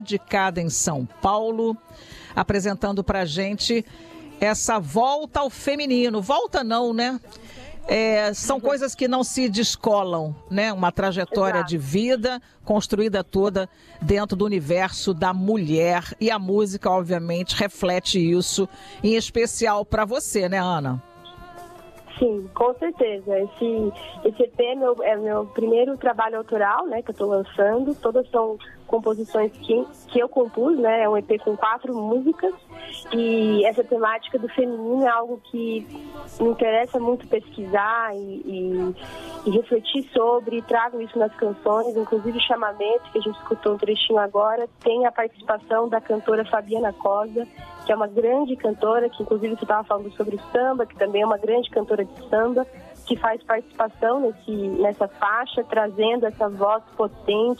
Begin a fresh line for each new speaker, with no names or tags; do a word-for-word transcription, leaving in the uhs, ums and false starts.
Dedicada em São Paulo, apresentando pra gente essa volta ao feminino. Volta não, né? É, são uhum. coisas que não se descolam, né? Uma trajetória Exato. de vida construída toda dentro do universo da mulher. E a música, obviamente, reflete isso, em especial para você, né, Ana?
Sim, com certeza. Esse, esse E P é meu, é meu primeiro trabalho autoral, né, que eu estou lançando. Todas são composições que, que eu compus, né? É um E P com quatro músicas. E essa temática do feminino é algo que me interessa muito pesquisar e, e, e refletir sobre. E trago isso nas canções, inclusive o Chamamento, que a gente escutou um trechinho agora, tem a participação da cantora Fabiana Cosa, que é uma grande cantora, que inclusive você estava falando sobre o samba, que também é uma grande cantora de samba, que faz participação nesse, nessa faixa, trazendo essa voz potente